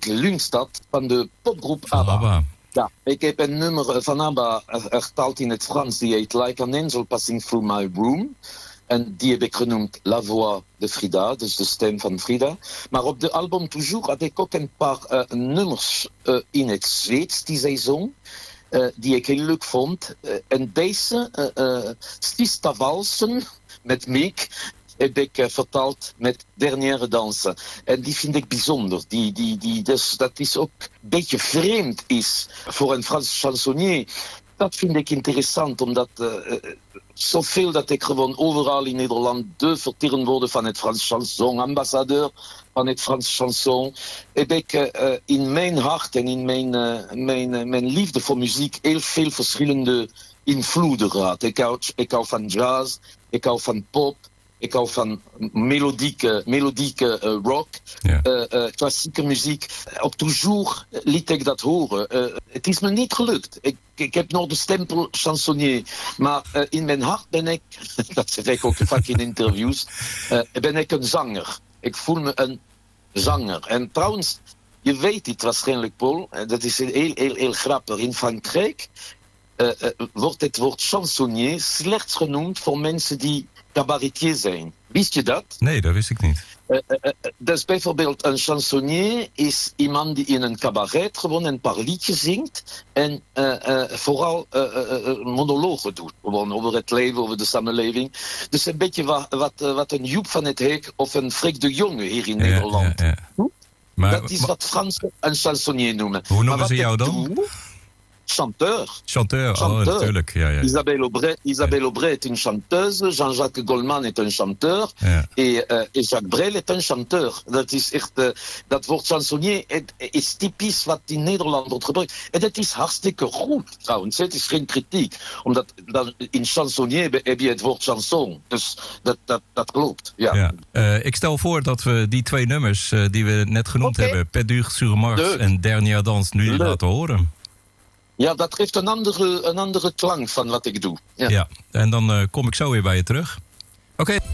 Lungstad van de popgroep ABBA. Ja, ik heb een nummer van ABBA vertaald in het Frans. Die heet Like an Angel Passing Through My Room. En die heb ik genoemd La Voix de Frida, dus de stem van Frida. Maar op de album Toujours had ik ook een paar nummers in het Zweeds die zij zong. Die ik heel leuk vond. En deze, Sista Walsen met Miek, heb ik vertaald met Dernière Danse. En die vind ik bijzonder. Dus dat is ook een beetje vreemd is voor een Frans chansonnier. Dat vind ik interessant, omdat zoveel dat ik gewoon overal in Nederland de vertegenwoordiger van het Frans chanson, ambassadeur van het Frans chanson, heb ik in mijn hart en in mijn liefde voor muziek heel veel verschillende invloeden gehad. Ik hou van jazz, ik hou van pop, ik hou van melodieke rock, klassieke muziek. Op Toujours liet ik dat horen. Het is me niet gelukt. Ik heb nog de stempel chansonnier. Maar in mijn hart ben ik, dat zeg ik ook vaak in interviews, ben ik een zanger. Ik voel me een zanger. En trouwens, je weet het waarschijnlijk, Paul, dat is heel grappig. In Frankrijk wordt het woord chansonnier slechts genoemd voor mensen die cabaretier zijn. Wist je dat? Nee, dat wist ik niet. Dus bijvoorbeeld een chansonnier is iemand die in een cabaret gewoon een paar liedjes zingt en vooral monologen doet. Gewoon over het leven, over de samenleving. Dus een beetje wat een Joep van het Hek of een Freek de Jonge hier in Nederland. Ja. Maar, dat is wat Fransen een chansonnier noemen. Hoe noemen ze jou dan? Chanteur. Oh, natuurlijk. Ja. Isabelle Aubray est une chanteuse, Jean-Jacques Goldman est un chanteur, et Jacques Brel est un chanteur. Dat is echt, dat woord chansonnier is typisch wat in Nederland wordt gebruikt. En dat is hartstikke goed trouwens, het is geen kritiek. Omdat in chansonnier heb je het woord chanson, dus dat klopt. Ja. Ik stel voor dat we die twee nummers die we net genoemd hebben, Perdu sur Mars en Dernière Danse, nu laten horen. Ja, dat heeft een andere klank van wat ik doe. Ja, en dan kom ik zo weer bij je terug. Oké.